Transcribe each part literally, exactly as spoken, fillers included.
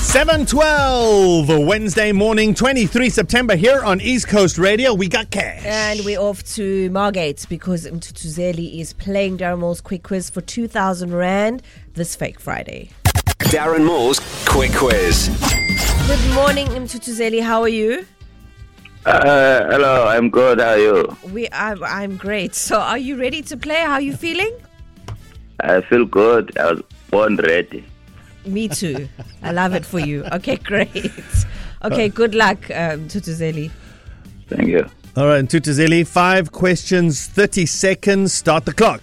seven twelve, Wednesday morning, twenty-third September, here on East Coast Radio. We got cash. And we're off to Margate because Mtutuzeli is playing Darren Moore's Quick Quiz for two thousand Rand this Fake Friday. Darren Moore's Quick Quiz. Good morning, Mtutuzeli. How are you? Uh, hello, I'm good. How are you? We, I, I'm great. So are you ready to play? How are you feeling? I feel good. I was born ready. Me too. I love it for you. Okay, great. Okay, good luck, um, Mtutuzeli. Thank you. All right, Mtutuzeli, five questions, thirty seconds. Start the clock.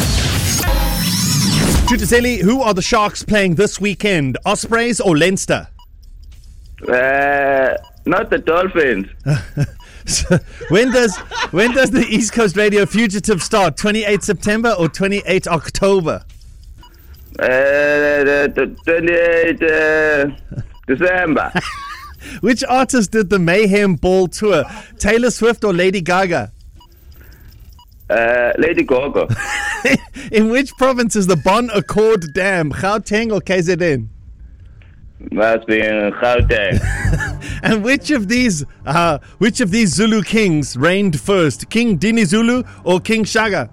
Mtutuzeli, who are the Sharks playing this weekend? Ospreys or Leinster? Uh, not the Dolphins. So when does when does the East Coast Radio Fugitive start? twenty-eighth September or twenty-eighth October? Uh, the, the twenty-eighth uh, December. Which artist did the Mayhem Ball tour? Taylor Swift or Lady Gaga? Uh, Lady Gaga. In which province is the Bon Accord Dam? Gauteng or K Z N? Must be in Gauteng. And which of these uh, which of these Zulu kings reigned first? King Dinizulu or King Shaka?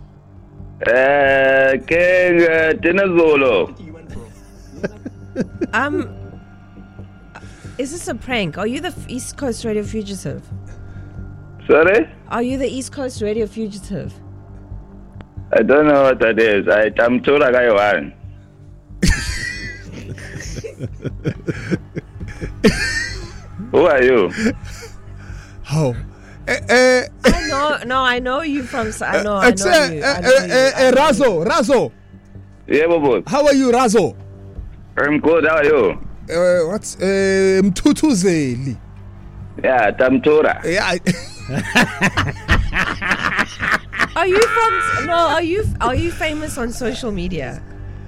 Uh, King uh, Dinizulu. Um, is this a prank? Are you the East Coast Radio Fugitive? Sorry? Are you the East Coast Radio Fugitive? I don't know what that is. I, I'm told I got one. Who are you? Oh. Uh, uh, I know, no, I know you from. I know, I it's, know uh, you. uh, I know uh, you. uh, I know Razo, Razo. Yeah, Bobo. How are you, Razo? I'm good. How are you? Uh, what's uh, Mtutuzeli? Yeah, Tamtura. Yeah. I, Are you from? No, are you? Are you famous on social media?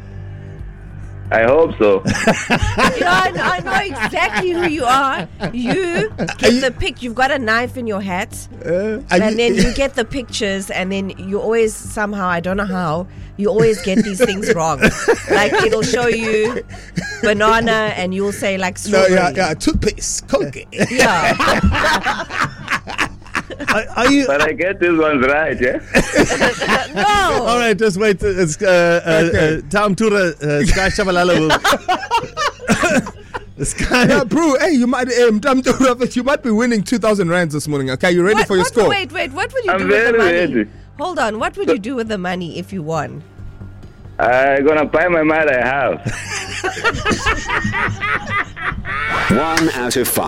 I hope so. You know, I, I know exactly who you are. You get you- the pic. You've got a knife in your hat, uh, and then you get the pictures, and then you always somehow, I don't know how, you always get these things wrong. Like it'll show you banana, and you'll say like no, strawberry. yeah, yeah, toothpaste, Colgate. Yeah. Are, are you? But I get this ones right, yeah? No. All right, just wait. It's uh, uh, Okay. uh, Tamtura uh, Sky Shabalala will. Sky. Yeah, bro. Hey, you might, um, Mtutuzeli, you might be winning two thousand rands this morning. Okay, you ready What, for your what, score? Wait, wait. What would you I'm do with the very money? ready. Hold on. What would you do with the money if you won? I'm gonna buy my mother a house. One out of five.